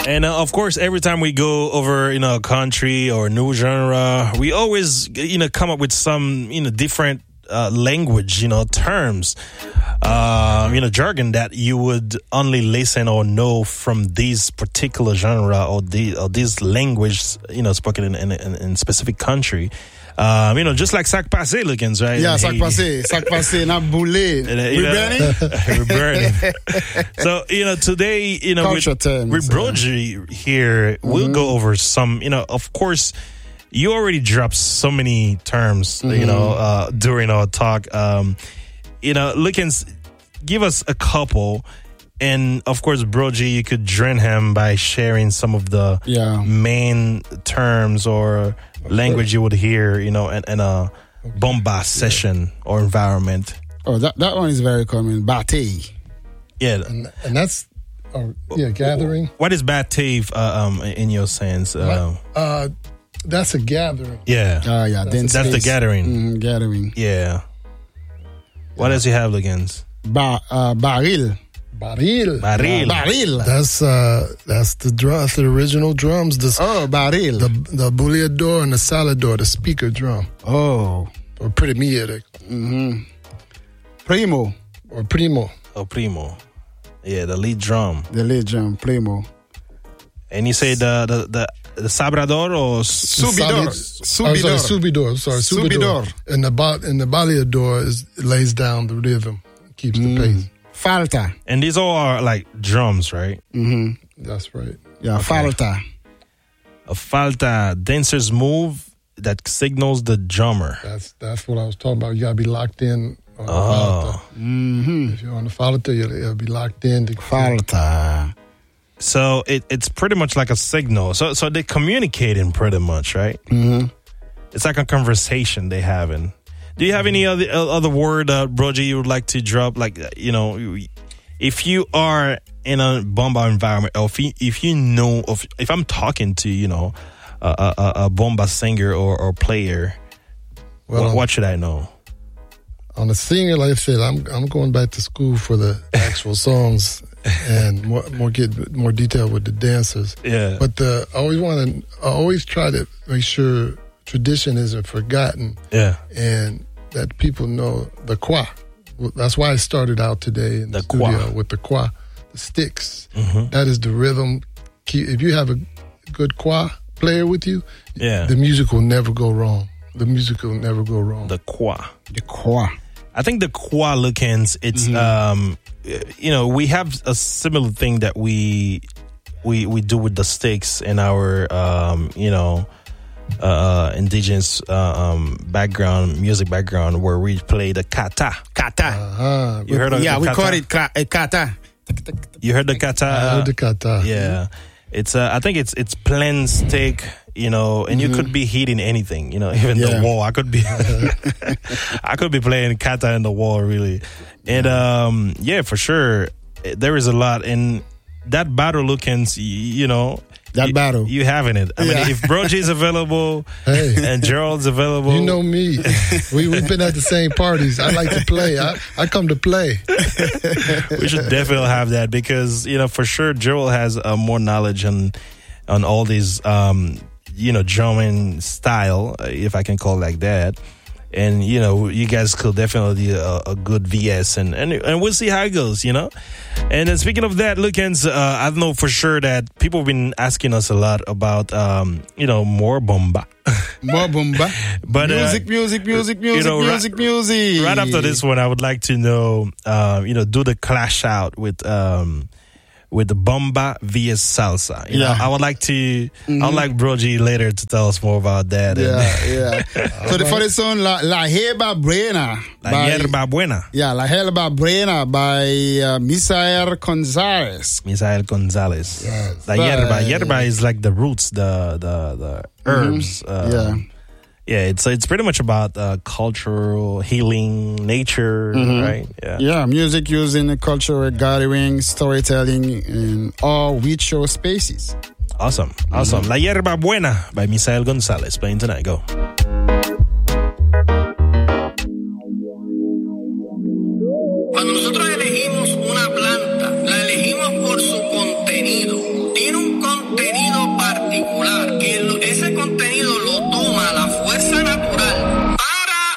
And of course, every time we go over, a country or a new genre, we always, come up with some, different language, terms, jargon that you would only listen or know from this particular genre or this language, spoken in specific country. Just like sac passé, Lucans, right? Yeah, sac passé, not boulé. We're burning. So, today, with Brogy here, we'll go over some, of course, you already dropped so many terms, during our talk. Lucans, give us a couple. And of course, Brogy, you could drain him by sharing some of the main terms or language you would hear, in a bomba session or environment. Oh, that one is very common. Bate. Yeah, and that's gathering. What is bate in your sense? That's a gathering. Yeah. That's the gathering. Gathering. Yeah. What else you have against? Baril. Baril. Baril. That's the drum. That's the original drums. Baril. The boleador and the salador, the speaker drum. Oh. Or premier. Primo. Or primo. Oh, primo. Yeah, the lead drum. The lead drum, primo. And you say the sabrador or subidor? Subidor. Subidor. And the boleador lays down the rhythm, keeps the pace. Falta. And these all are like drums, right? Mm-hmm. That's right. Yeah, okay. Falta. A falta, dancer's move that signals the drummer. That's what I was talking about. You gotta be locked in on the falta. Mm-hmm. If you're on the falta, you'll be locked in. Falta. So it's pretty much like a signal. So they're communicating pretty much, right? Mm-hmm. It's like a conversation they having. Do you have any other word, Brogy, you would like to drop? Like, if you are in a bomba environment, or if I'm talking to, a bomba singer or player, what should I know? On a singer, like I said, I'm going back to school for the actual songs and get more detail with the dancers. Yeah. But I always try to make sure tradition isn't forgotten. Yeah. And that people know the kwa. That's why I started out today in the studio with the kwa, the sticks. Mm-hmm. That is the rhythm. If you have a good kwa player with you, the music will never go wrong. The kwa. The kwa. I think the kwa, Lucans, it's, we have a similar thing that we do with the sticks in our, indigenous music background, where we play the kata. You heard of the kata? We call it kata. You heard the kata? I heard the kata. Yeah. It's I think it's plain stick, and you could be hitting anything, even the wall. I could be playing kata in the wall, really. And for sure, there is a lot. And that battle, Lucans, that battle. You having it. I mean, if Brogy's available and Gerald's available. You know me. We've been at the same parties. I like to play. I come to play. We should definitely have that because, for sure Gerald has more knowledge on all these, drumming style, if I can call it like that. And, you guys could definitely do a good VS and we'll see how it goes, And then speaking of that, Lucans, I know for sure that people have been asking us a lot about, more bomba. More bomba. But, music. Right after this one, I would like to know, do the clash out with the bomba vs salsa. I would like to. I'd like Brogy later to tell us more about that. So for the song La Hierba Buena. La Hierba Buena. Yeah, La Hierba Buena by Misael Gonzalez. Yes. La Hierba is like the roots, the herbs. It's pretty much about cultural healing, nature, right? Yeah, music used in cultural gathering, storytelling, and all ritual spaces. Awesome. La Hierba Buena by Misael Gonzalez, playing tonight. Go.